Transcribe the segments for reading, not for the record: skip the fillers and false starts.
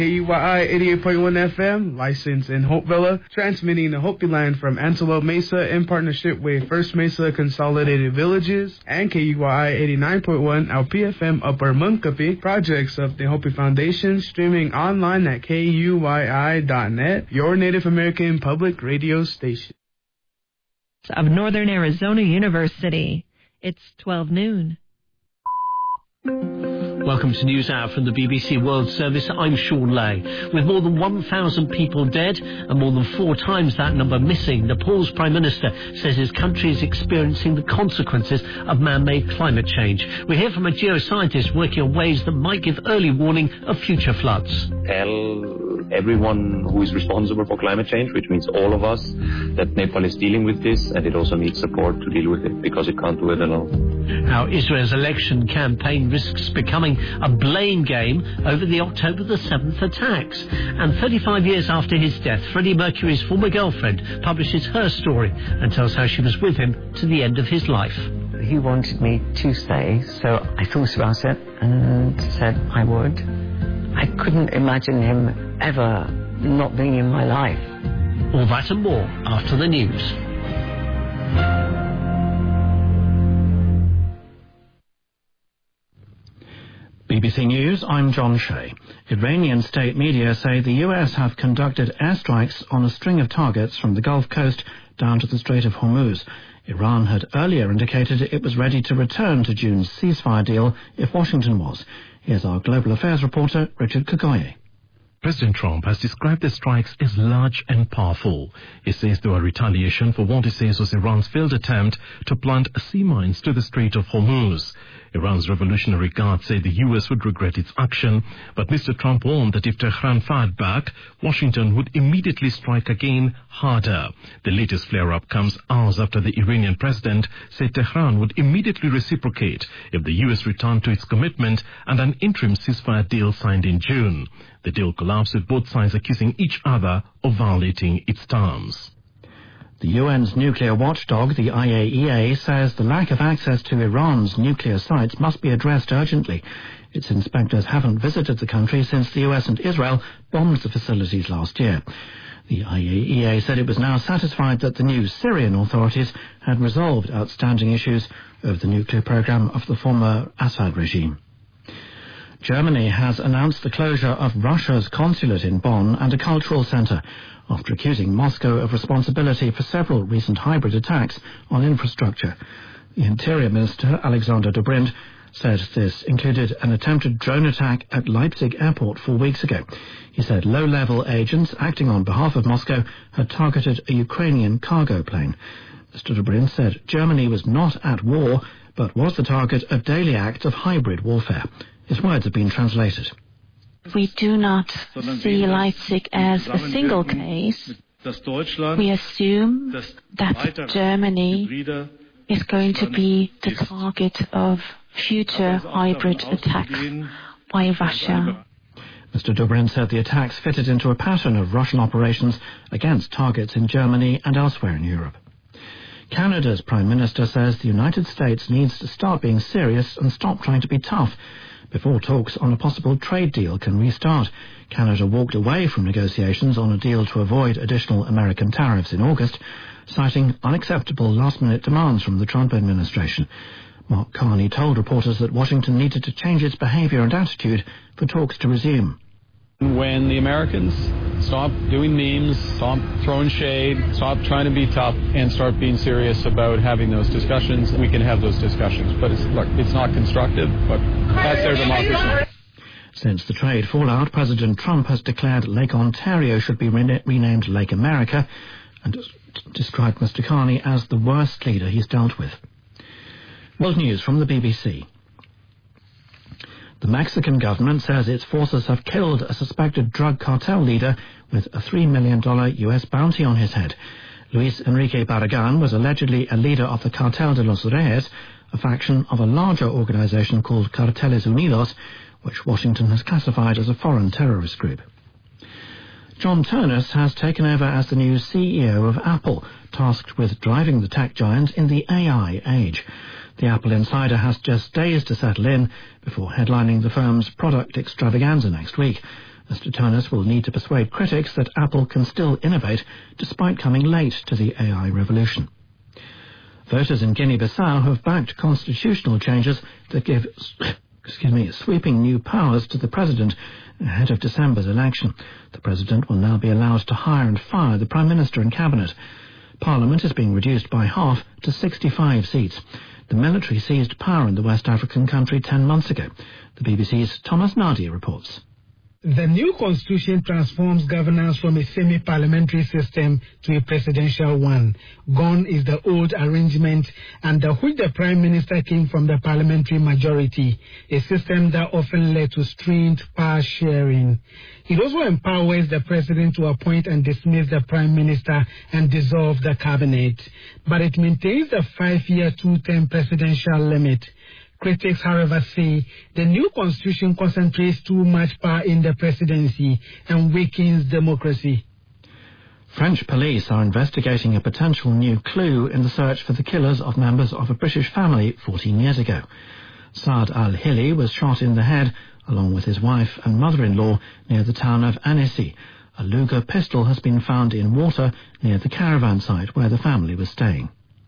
KUYI 88.1 FM, licensed in Hopevilla, transmitting the Hopi line from Antelope Mesa in partnership with First Mesa Consolidated Villages and KUYI 89.1 LPFM Upper Munkapi, projects of the Hopi Foundation, streaming online at KUYI.net, your Native American public radio station. Of Northern Arizona University. It's 12 noon. Welcome to News Hour from the BBC World Service. I'm Sean Lay. With more than 1,000 people dead and more than 4 times that number missing, Nepal's Prime Minister says his country is experiencing the consequences of man-made climate change. We hear from a geoscientist working on ways that might give early warning of future floods. Tell everyone who is responsible for climate change, which means all of us, that Nepal is dealing with this and it also needs support to deal with it because it can't do it alone. How Israel's election campaign risks becoming a blame game over the October the 7th attacks. And 35 years after his death, Freddie Mercury's former girlfriend publishes her story and tells how she was with him to the end of his life. He wanted me to stay, so I thought about it and said I would. I couldn't imagine him ever not being in my life. All that and more after the news. BBC News, I'm John Shea. Iranian state media say the US have conducted airstrikes on a string of targets from the Gulf Coast down to the Strait of Hormuz. Iran had earlier indicated it was ready to return to June's ceasefire deal if Washington was. Here's our global affairs reporter, Richard Kugoye. President Trump has described the strikes as large and powerful. He says they were retaliation for what he says was Iran's failed attempt to plant sea mines to the Strait of Hormuz. Iran's Revolutionary Guard said the U.S. would regret its action, but Mr. Trump warned that if Tehran fired back, Washington would immediately strike again harder. The latest flare-up comes hours after the Iranian president said Tehran would immediately reciprocate if the U.S. returned to its commitment and an interim ceasefire deal signed in June. The deal collapsed with both sides accusing each other of violating its terms. The UN's nuclear watchdog, the IAEA, says the lack of access to Iran's nuclear sites must be addressed urgently. Its inspectors haven't visited the country since the US and Israel bombed the facilities last year. The IAEA said it was now satisfied that the new Syrian authorities had resolved outstanding issues of the nuclear program of the former Assad regime. Germany has announced the closure of Russia's consulate in Bonn and a cultural centre after accusing Moscow of responsibility for several recent hybrid attacks on infrastructure. The Interior Minister, Alexander Dobrindt, said this included an attempted drone attack at Leipzig airport 4 weeks ago. He said low-level agents acting on behalf of Moscow had targeted a Ukrainian cargo plane. Mr. Dobrindt said Germany was not at war, but was the target of daily acts of hybrid warfare. His words have been translated. We do not see Leipzig as a single case. We assume that Germany is going to be the target of future hybrid attacks by Russia. Mr. Dobrindt said the attacks fitted into a pattern of Russian operations against targets in Germany and elsewhere in Europe. Canada's Prime Minister says the United States needs to start being serious and stop trying to be tough before talks on a possible trade deal can restart. Canada walked away from negotiations on a deal to avoid additional American tariffs in August, citing unacceptable last-minute demands from the Trump administration. Mark Carney told reporters that Washington needed to change its behavior and attitude for talks to resume. When the Americans stop doing memes, stop throwing shade, stop trying to be tough, and start being serious about having those discussions, we can have those discussions. But it's not constructive, but that's their democracy. Since the trade fallout, President Trump has declared Lake Ontario should be renamed Lake America and described Mr. Carney as the worst leader he's dealt with. World News from the BBC. The Mexican government says its forces have killed a suspected drug cartel leader with a $3 million U.S. bounty on his head. Luis Enrique Barragan was allegedly a leader of the Cartel de los Reyes, a faction of a larger organization called Carteles Unidos, which Washington has classified as a foreign terrorist group. John Ternus has taken over as the new CEO of Apple, tasked with driving the tech giant in the AI age. The Apple insider has just days to settle in before headlining the firm's product extravaganza next week. Mr. Ternus will need to persuade critics that Apple can still innovate despite coming late to the AI revolution. Voters in Guinea-Bissau have backed constitutional changes that give sweeping new powers to the president ahead of December's election. The president will now be allowed to hire and fire the prime minister and cabinet. Parliament is being reduced by half to 65 seats. The military seized power in the West African country 10 months ago. The BBC's Thomas Nadia reports. The new constitution transforms governance from a semi-parliamentary system to a presidential one. Gone is the old arrangement under which the prime minister came from the parliamentary majority, a system that often led to strained power sharing. It also empowers the president to appoint and dismiss the prime minister and dissolve the cabinet. But it maintains the 5-year, 2-term presidential limit. Critics, however, say the new constitution concentrates too much power in the presidency and weakens democracy. French police are investigating a potential new clue in the search for the killers of members of a British family 14 years ago. Saad al-Hili was shot in the head, along with his wife and mother-in-law, near the town of Annecy. A Luger pistol has been found in water near the caravan site where the family was staying.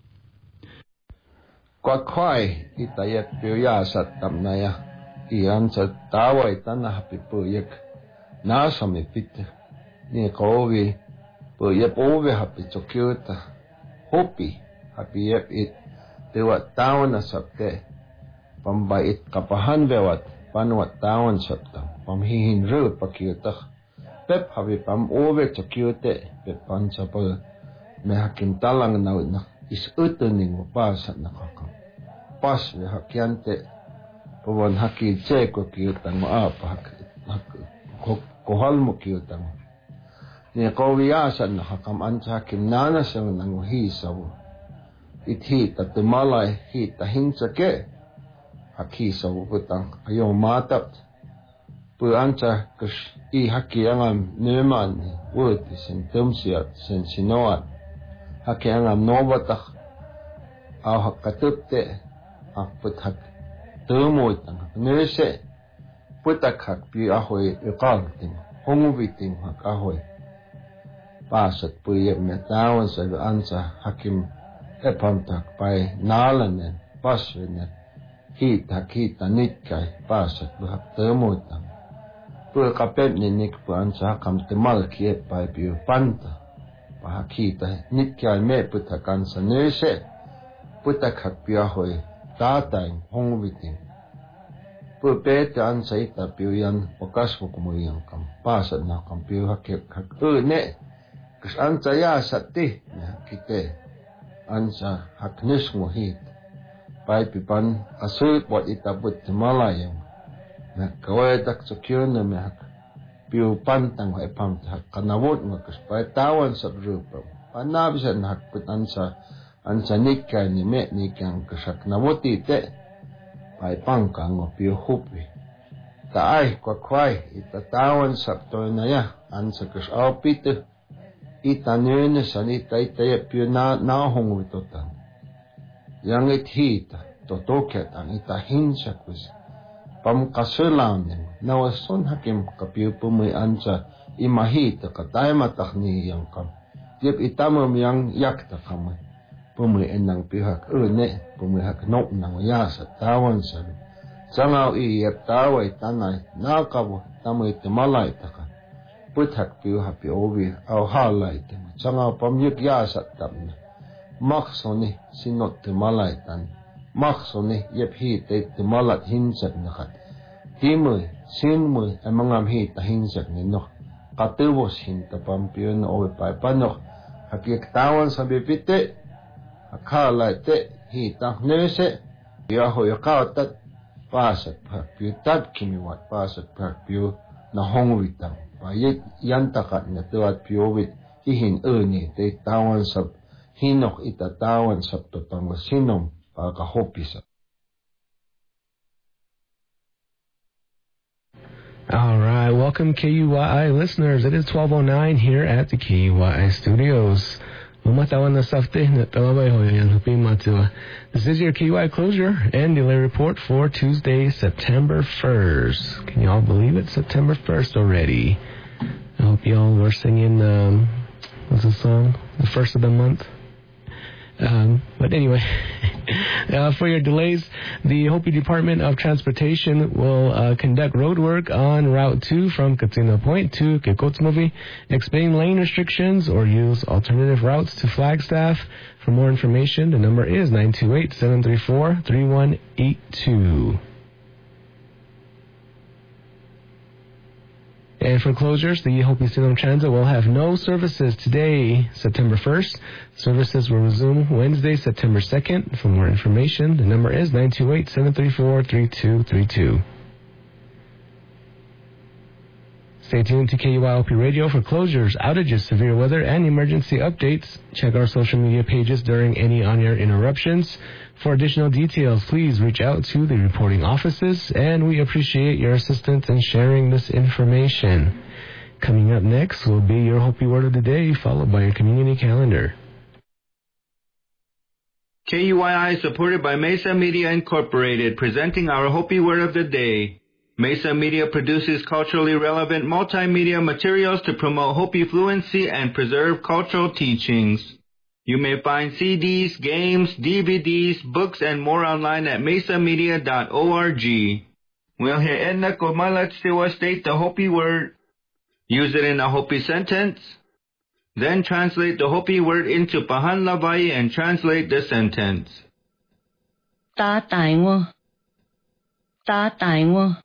Kwakwai itayet piyasat tamnaya iansa tawai tana happy puyek nasami pit ni kovi puyep ove happy chokyuta hopi happy yep it dewa tawana sakte pamba it kapahan bewat panwat tawan sakta pam hihin ru pakyuta pep happy pam ove chokyute pep pansa pa me hakim talang na is utuning pasat nakaka pas we hakiante pawon haki cheko kiutang apa kohal mo kiutang ni kowiasan nakakam ansa hakim nana sa nang hisaw ithi tatumala hi tahinsa ke hakisaw putang ayo matap pu ansa kus I haki angam neman word sen tumsiat sen sinoat haki angam nobatach au hakatupte put hak tumoy tang nese putak hak pi ahoy iqal ting hongubiting hak ahoy pasat puye metawan sa ansa hakim epamtak pai nalanen paswenen hit hakita nitkay pasat buhak tumoy tang pu kapep ninik pu ansa kam temal kiet pai pi panta pahakita nitkay me putak ansa nese putak hak pi ahoy tatang hongubiting pu pete ansa ita piuyan okasmo kumuyang kam pasat na kam piu hakik hak ne kas ansa ya sati kite ansa haknis mo hit pai pipan asul pot ita but malayang na kawadak sokyon na me hak piu pantang ay pam hak kanawot mo kas pai tawan sa grupo panabisan hak put ansa nikay ni me nikang kasak nawoti te pai pangkang o piu hupi taay kwakwai itatawan sakto na ya ansa kas aupite itanene sanita itaye piu na hongo itotan yang ithita totoket ang itahinsa kus pamkasulang nawason hakim kapiu pumay ansa imahita katay matakni yang kam yep itamam yang yakta kamay pumay enang pihak ne pumay hak nok nang yasa tawan sa sangaw iyep taway tanay nakabo tamay timalay taka puthak piu hapi obi aw halay tema sangaw pamyuk yasa tamna maksoni sinot timalay tan maksoni yep hite timalat hinsak nakat timoy sinmoy ay mga hita hinsak nino katubos hinta pampiyo na obi pay panok hakik tawan sa bipite akala te hita nese yaho yakatat pasat piu tat kimiwat pasat piu na hongwitang payet yantakat na tuat piuwit ihin ni te tawan sa hinok itatawan sa totang sinom pagkahopisa. All right, welcome KUYI listeners. It is 12:09 here at the KUYI studios. Umatawan na safte na tawabay ho yan hupin matua. This is your KUI closure and delay report for Tuesday, September 1st. Can you all believe it? September 1st already. I hope you all were singing, what's the song? The first of the month. But anyway, for your delays, the Hopi Department of Transportation will conduct road work on Route 2 from Katsina Point to Kikotsmovi, explain lane restrictions, or use alternative routes to Flagstaff. For more information, the number is 928-734-3182. And for closures, the Hopi Sinom Transit will have no services today, September 1st. Services will resume Wednesday, September 2nd. For more information, the number is 928-734-3232. Stay tuned to KUIOP Radio for closures, outages, severe weather, and emergency updates. Check our social media pages during any on-air interruptions. For additional details, please reach out to the reporting offices, and we appreciate your assistance in sharing this information. Coming up next will be your Hopi Word of the Day, followed by your community calendar. KUII is supported by Mesa Media Incorporated, presenting our Hopi Word of the Day. Mesa Media produces culturally relevant multimedia materials to promote Hopi fluency and preserve cultural teachings. You may find CDs, games, DVDs, books, and more online at mesamedia.org. We'll hear Edna Komalatstiwa state the Hopi word, use it in a Hopi sentence, then translate the Hopi word into Pahan Lavai and translate the sentence. Tataymo. Tataymo.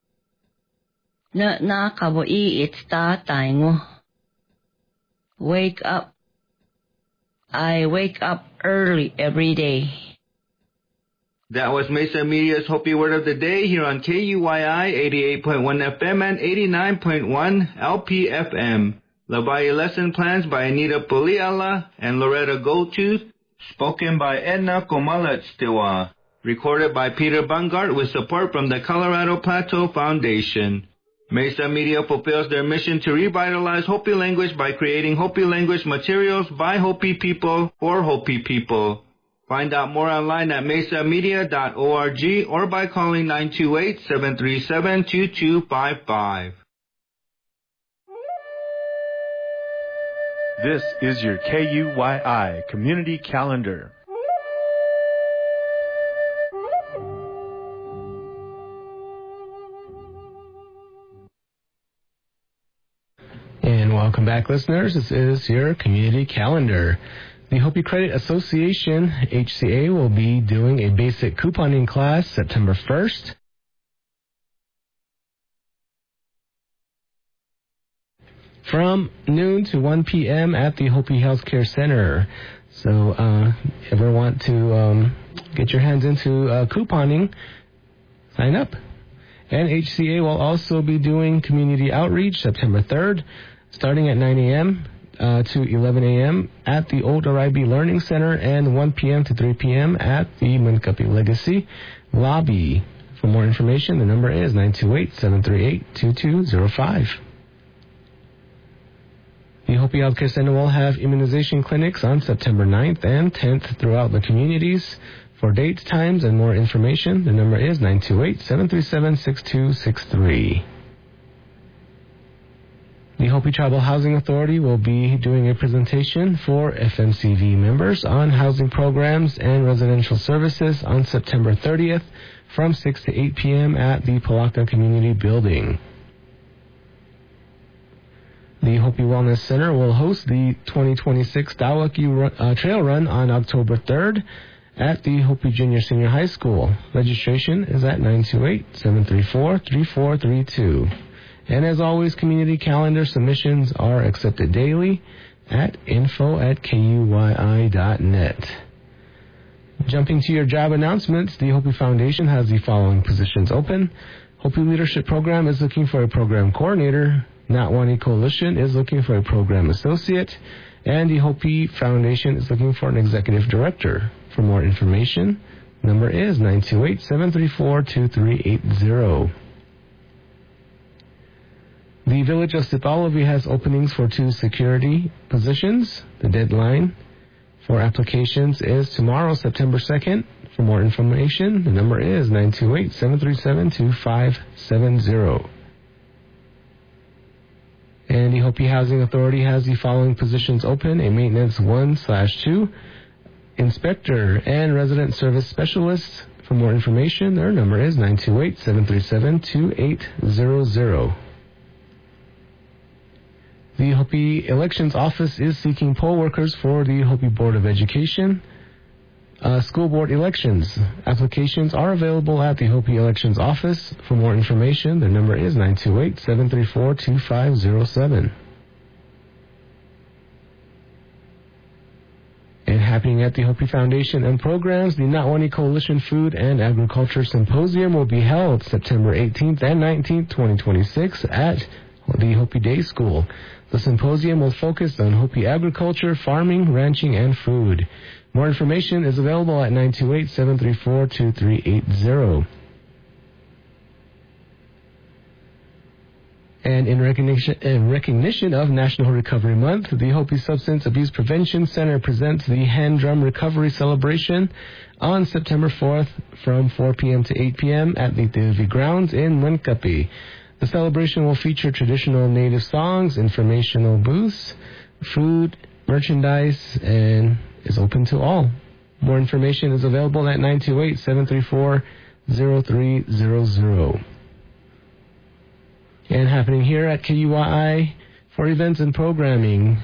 Na kaboi it's tataymo. Wake up. I wake up early every day. That was Mesa Media's Hopi Word of the Day here on KUII 88.1 FM and 89.1 LPFM. Lavai lesson plans by Anita Puliala and Loretta Goldtooth. Spoken by Edna Komalatstiwa. Recorded by Peter Bungart with support from the Colorado Plateau Foundation. Mesa Media fulfills their mission to revitalize Hopi language by creating Hopi language materials by Hopi people for Hopi people. Find out more online at mesamedia.org or by calling 928-737-2255. This is your KUII Community Calendar. And welcome back, listeners. This is your community calendar. The Hopi Credit Association, HCA, will be doing a basic couponing class September 1st. From noon to 1 p.m. at the Hopi Healthcare Center. So, if you want to get your hands into couponing, sign up. And HCA will also be doing community outreach September 3rd, starting at 9 a.m. To 11 a.m. at the Old Arribi Learning Center and 1 p.m. to 3 p.m. at the Mankapi Legacy Lobby. For more information, the number is 928-738-2205. The Hopi Healthcare Center will have immunization clinics on September 9th and 10th throughout the communities. For dates, times, and more information, the number is 928-737-6263. The Hopi Tribal Housing Authority will be doing a presentation for FMCV members on housing programs and residential services on September 30th from 6 to 8 p.m. at the Palaka Community Building. The Hopi Wellness Center will host the 2026 Dawaki Trail Run on October 3rd at the Hopi Junior Senior High School. Registration is at 928-734-3432. And as always, community calendar submissions are accepted daily at info@kuyi.net. Jumping to your job announcements, the Hopi Foundation has the following positions open. Hopi Leadership Program is looking for a program coordinator. Natwani Coalition is looking for a program associate. And the Hopi Foundation is looking for an executive director. For more information, number is 928-734-2380. The Village of Sipalavi has openings for 2 security positions. The deadline for applications is tomorrow, September 2nd. For more information, the number is 928-737-2570. And the Hopi Housing Authority has the following positions open: a maintenance 1/2, inspector, and resident service specialist. For more information, their number is 928-737-2800. The Hopi Elections Office is seeking poll workers for the Hopi Board of Education school board elections. Applications are available at the Hopi Elections Office. For more information, their number is 928-734-2507. And happening at the Hopi Foundation and Programs, the Natwani Coalition Food and Agriculture Symposium will be held September 18th and 19th, 2026 at the Hopi Day School. The symposium will focus on Hopi agriculture, farming, ranching, and food. More information is available at 928-734-2380. And in recognition of National Recovery Month, the Hopi Substance Abuse Prevention Center presents the Hand Drum Recovery Celebration on September 4th from 4 p.m. to 8 p.m. at the Devi Grounds in Mankapi. The celebration will feature traditional native songs, informational booths, food, merchandise, and is open to all. More information is available at 928-734-0300. And happening here at KUYI for events and programming,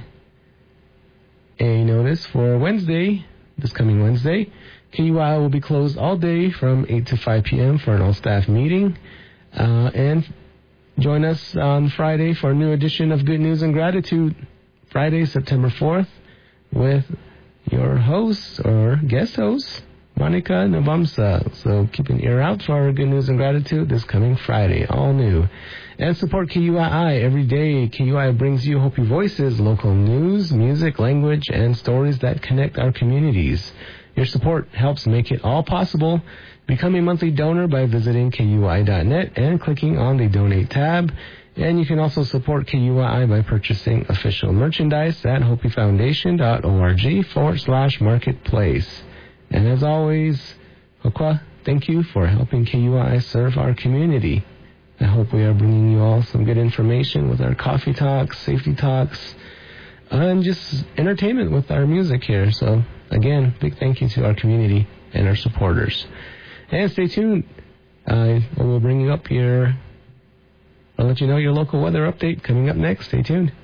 a notice for Wednesday, this coming Wednesday, KUYI will be closed all day from 8 to 5 p.m. for an all-staff meeting. And join us on Friday for a new edition of Good News and Gratitude, Friday, September 4th, with your host or guest host, Monica Nabamsa. So keep an ear out for our Good News and Gratitude this coming Friday, all new. And support KUYI every day. KUYI brings you Hopi Voices, local news, music, language, and stories that connect our communities. Your support helps make it all possible. Become a monthly donor by visiting KUYI.net and clicking on the Donate tab. And you can also support KUYI by purchasing official merchandise at hopifoundation.org/marketplace. And as always, Hokwa, thank you for helping KUYI serve our community. I hope we are bringing you all some good information with our coffee talks, safety talks, and just entertainment with our music here. So, again, big thank you to our community and our supporters. And stay tuned. We'll bring you up I'll let you know your local weather update coming up next. Stay tuned.